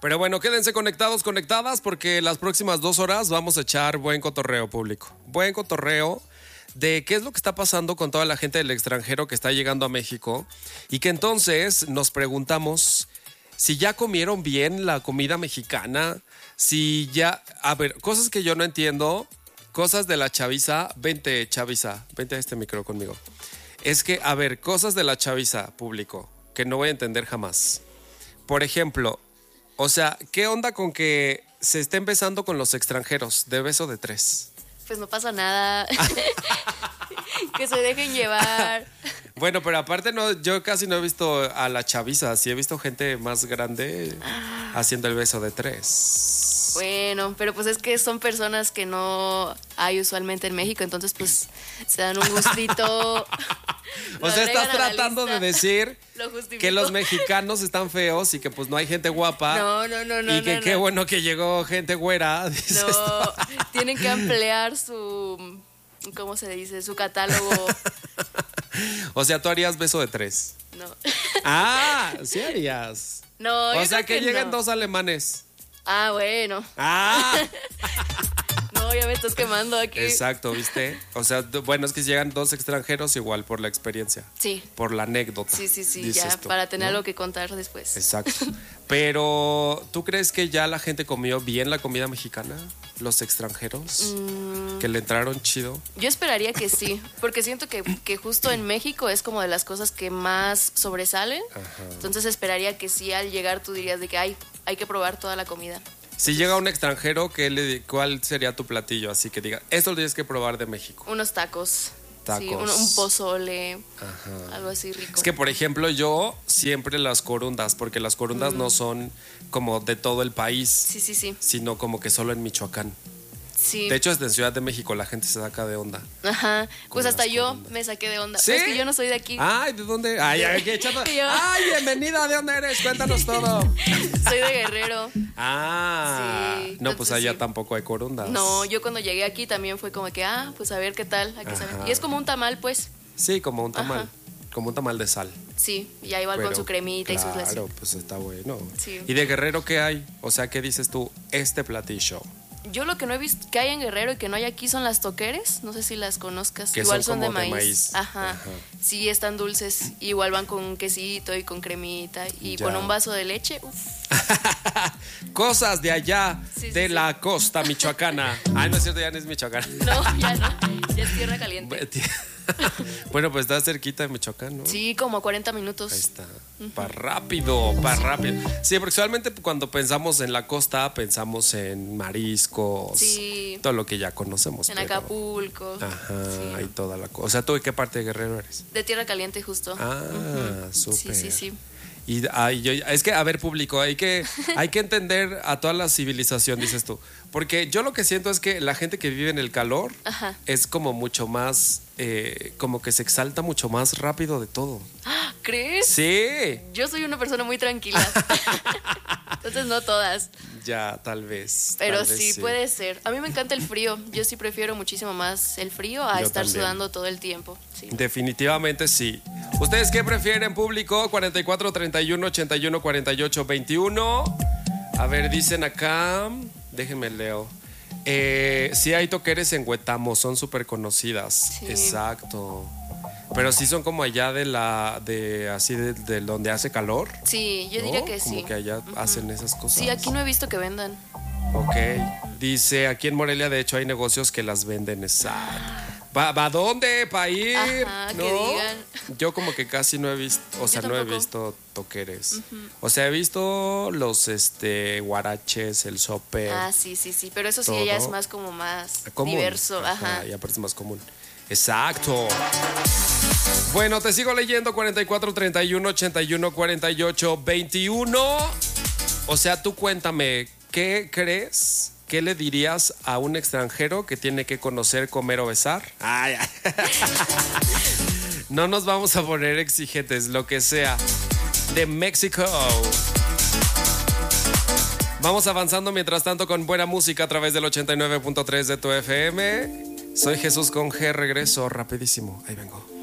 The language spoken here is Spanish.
Pero bueno, quédense conectados, conectadas, porque las próximas 2 horas vamos a echar buen cotorreo público. Buen cotorreo de qué es lo que está pasando con toda la gente del extranjero que está llegando a México y que entonces nos preguntamos si ya comieron bien la comida mexicana, si ya... A ver, cosas que yo no entiendo, cosas de la chaviza. Vente, chaviza, vente a este micro conmigo. Es que, a ver, cosas de la chaviza, público, que no voy a entender jamás. Por ejemplo, o sea, ¿qué onda con que se esté empezando con los extranjeros de beso de 3? Pues no pasa nada. Que se dejen llevar. Bueno, pero aparte no, yo casi no he visto a la chaviza, sí he visto gente más grande haciendo el beso de 3. Bueno, pero pues es que son personas que no hay usualmente en México, entonces pues se dan un gustito. O sea, estás tratando de decir que los mexicanos están feos y que pues no hay gente guapa. No. Y que qué bueno que llegó gente güera. No, tienen que ampliar su... ¿Cómo se dice? Su catálogo. O sea, ¿tú harías beso de 3? No. Ah, sí harías. No, o sea, que lleguen no. 2 alemanes. Ah, bueno. Ah. No, ya me estás quemando aquí. Exacto, ¿viste? O sea, bueno, es que si llegan 2 extranjeros igual por la experiencia. Sí. Por la anécdota. Sí, ya, esto, para tener algo que contar después. Exacto. Pero, ¿tú crees que ya la gente comió bien la comida mexicana? ¿Los extranjeros? ¿Que le entraron chido? Yo esperaría que sí, porque siento que justo en México es como de las cosas que más sobresalen. Ajá. Entonces esperaría que sí, al llegar tú dirías de que hay que probar toda la comida. Si llega un extranjero, ¿cuál sería tu platillo? Así que diga, esto lo tienes que probar de México. Unos tacos. Sí, un pozole. Ajá. Algo así rico. Es que, por ejemplo, yo siempre las corundas, porque las corundas no son como de todo el país. Sí. Sino como que solo en Michoacán. Sí. De hecho, desde en Ciudad de México la gente se saca de onda. Ajá. Pues hasta yo me saqué de onda. ¿Sí? Es que yo no soy de aquí. Ay, ¿de dónde? Ay, ay, bienvenida, ¿de dónde eres? Cuéntanos todo. Soy de Guerrero. Ah. Sí. No, pues allá tampoco hay corundas. No, yo cuando llegué aquí también fue como que, pues a ver qué tal, hay que saber. Y es como un tamal, pues. Sí, como un tamal. Ajá. Como un tamal de sal. Sí, ya igual con su cremita y sus leches. Claro, pues está bueno. Sí. ¿Y de Guerrero qué hay? O sea, ¿qué dices tú? Este platillo. Yo lo que no he visto que hay en Guerrero y que no hay aquí son las toqueres. No sé si las conozcas. Que igual son de como maíz. Ajá. Sí, están dulces. Igual van con quesito y con cremita y con un vaso de leche. Uf. Cosas de allá, de la costa michoacana. Ay, no es cierto, ya no es Michoacán. No, ya no. Ya es tierra caliente. Bueno, pues está cerquita de Michoacán, ¿no? Sí, como 40 minutos. Ahí está. Para rápido. Sí, porque usualmente cuando pensamos en la costa, pensamos en mariscos. Sí. Todo lo que ya conocemos. En Acapulco. Ajá, sí. Y toda la cosa. O sea, ¿tú de qué parte de Guerrero eres? De tierra caliente, justo. Ah, súper. Sí. Y es que, a ver, público, hay que entender a toda la civilización, dices tú. Porque yo lo que siento es que la gente que vive en el calor es como mucho más, como que se exalta mucho más rápido de todo. ¿Crees? Sí. Yo soy una persona muy tranquila. Entonces no todas. Ya, tal vez. Pero sí, puede ser. A mí me encanta el frío. Yo sí prefiero muchísimo más el frío a estar sudando todo el tiempo. Sí. Definitivamente sí. ¿Ustedes qué prefieren, público? 44 31 81 48 21. A ver, dicen acá. Déjenme leo. Sí hay toqueres en Huetamo, son súper conocidas. Sí. Exacto. Pero sí son como allá de donde hace calor. Sí, yo diría que sí. Como que allá hacen esas cosas. Sí, aquí no he visto que vendan. Ok. Dice, aquí en Morelia de hecho hay negocios que las venden. Exacto. ¿Va dónde? ¿Para ir? Ajá, ¿no? que digan. Yo como que casi no he visto, o sea, no he visto toqueres. O sea, he visto los guaraches, el sope. Ah, sí, pero eso sí ya es más como más diverso. Ajá. Y aparte es más común. Exacto. Bueno, te sigo leyendo. 44 31 81 48 21. O sea, tú cuéntame, ¿qué crees? ¿Qué le dirías a un extranjero que tiene que conocer, comer o besar? Ay. No nos vamos a poner exigentes, lo que sea. De México. Vamos avanzando mientras tanto con buena música a través del 89.3 de tu FM. Soy Jesús con G, regreso rapidísimo. Ahí vengo.